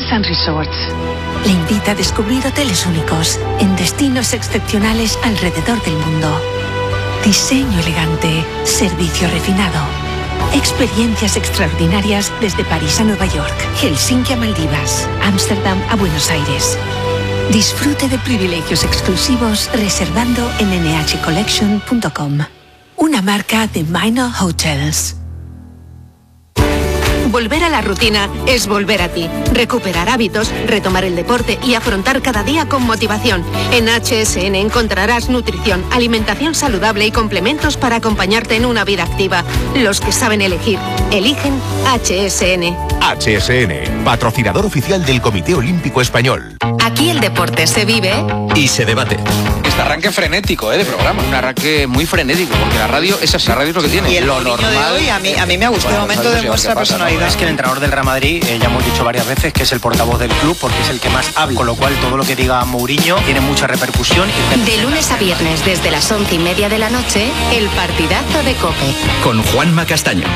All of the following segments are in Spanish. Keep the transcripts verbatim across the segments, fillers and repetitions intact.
and Resorts. Le invita a descubrir hoteles únicos en destinos excepcionales alrededor del mundo. Diseño elegante, servicio refinado. Experiencias extraordinarias desde París a Nueva York, Helsinki a Maldivas, Ámsterdam a Buenos Aires. Disfrute de privilegios exclusivos reservando en ene hache collection punto com. Una marca de Minor Hotels. Volver a la rutina es volver a ti. Recuperar hábitos, retomar el deporte y afrontar cada día con motivación. En hache ese ene encontrarás nutrición, alimentación saludable y complementos para acompañarte en una vida activa. Los que saben elegir, eligen hache ese ene. hache ese ene, patrocinador oficial del Comité Olímpico Español. Aquí el deporte se vive y se debate. Este arranque frenético, ¿eh? De programa. Un arranque muy frenético, porque la radio es así, la radio es lo que tiene. Y el lo normal de hoy, a mí, a mí me ha gustado. Bueno, de momento no demuestra personalidad. Es que el entrenador del Real Madrid, eh, ya hemos dicho varias veces, que es el portavoz del club, porque es el que más habla. Con lo cual, todo lo que diga Mourinho tiene mucha repercusión. De lunes a viernes, desde las once y media de la noche, el partidazo de COPE. Con Juanma Castaño.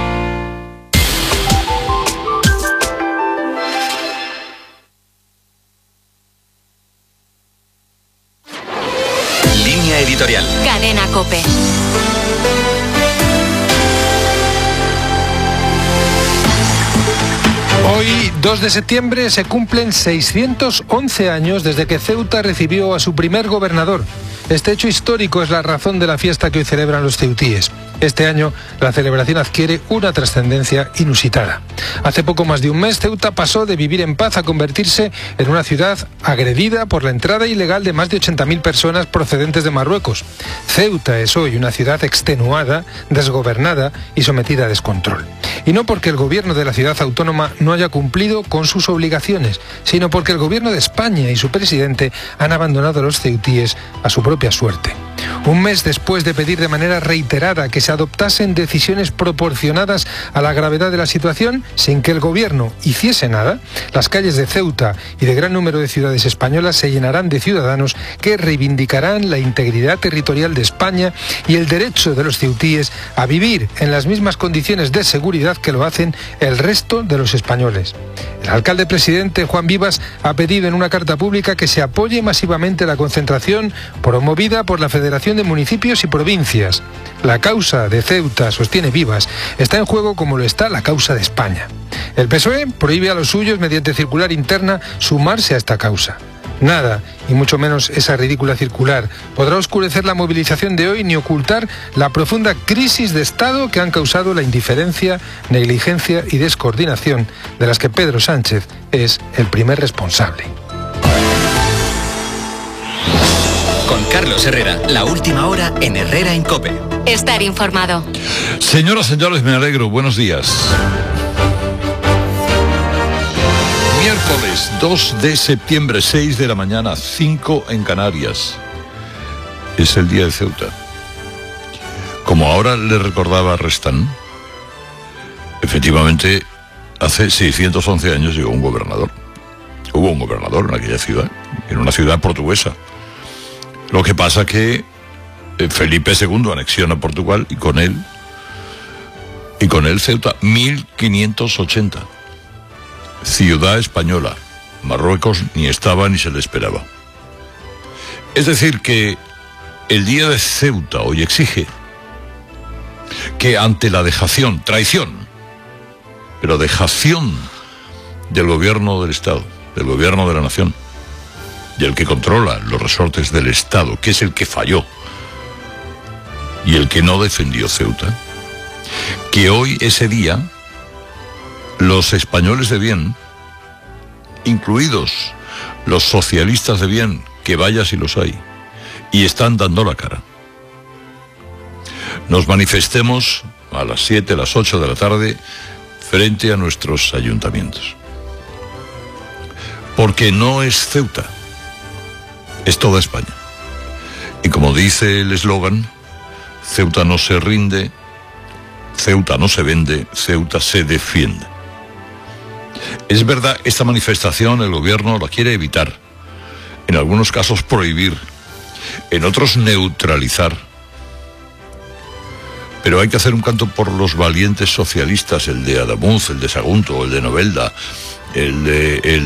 Línea editorial. Cadena COPE. Hoy, dos de septiembre, se cumplen seiscientos once años desde que Ceuta recibió a su primer gobernador. Este hecho histórico es la razón de la fiesta que hoy celebran los ceutíes. Este año, la celebración adquiere una trascendencia inusitada. Hace poco más de un mes, Ceuta pasó de vivir en paz a convertirse en una ciudad agredida por la entrada ilegal de más de ochenta mil personas procedentes de Marruecos. Ceuta es hoy una ciudad extenuada, desgobernada y sometida a descontrol. Y no porque el gobierno de la ciudad autónoma no haya cumplido con sus obligaciones, sino porque el gobierno de España y su presidente han abandonado a los ceutíes a su propia suerte. Un mes después de pedir de manera reiterada que se adoptasen decisiones proporcionadas a la gravedad de la situación, sin que el gobierno hiciese nada, las calles de Ceuta y de gran número de ciudades españolas se llenarán de ciudadanos que reivindicarán la integridad territorial de España y el derecho de los ceutíes a vivir en las mismas condiciones de seguridad que lo hacen el resto de los españoles. El alcalde presidente Juan Vivas ha pedido en una carta pública que se apoye masivamente la concentración promovida por la Federación de Municipios y Provincias. La causa de Ceuta, sostiene Vivas, está en juego como lo está la causa de España. El P S O E prohíbe a los suyos, mediante circular interna, sumarse a esta causa. Nada, y mucho menos esa ridícula circular, podrá oscurecer la movilización de hoy ni ocultar la profunda crisis de Estado que han causado la indiferencia, negligencia y descoordinación de las que Pedro Sánchez es el primer responsable. Con Carlos Herrera, la última hora en Herrera en COPE. Estar informado. Señoras, señores, me alegro. Buenos días. Miércoles dos de septiembre, seis de la mañana, cinco en Canarias. Es el día de Ceuta. Como ahora le recordaba a Restán, efectivamente, hace seiscientos once años llegó un gobernador. Hubo un gobernador en aquella ciudad, en una ciudad portuguesa. Lo que pasa que Felipe segundo anexiona Portugal y con él, y con él Ceuta, mil quinientos ochenta. Ciudad española. Marruecos ni estaba ni se le esperaba. Es decir que el día de Ceuta hoy exige que ante la dejación, traición, pero dejación del gobierno del Estado, del gobierno de la nación, y el que controla los resortes del Estado, que es el que falló y el que no defendió Ceuta, que hoy, ese día, los españoles de bien, incluidos los socialistas de bien, que vaya si los hay, y están dando la cara, nos manifestemos a las siete, a las ocho de la tarde frente a nuestros ayuntamientos. Porque no es Ceuta, es toda España. Y como dice el eslogan, Ceuta no se rinde, Ceuta no se vende, Ceuta se defiende. Es verdad, esta manifestación el gobierno la quiere evitar, en algunos casos prohibir, en otros neutralizar. Pero hay que hacer un canto por los valientes socialistas, el de Adamuz, el de Sagunto, el de Novelda, el de... El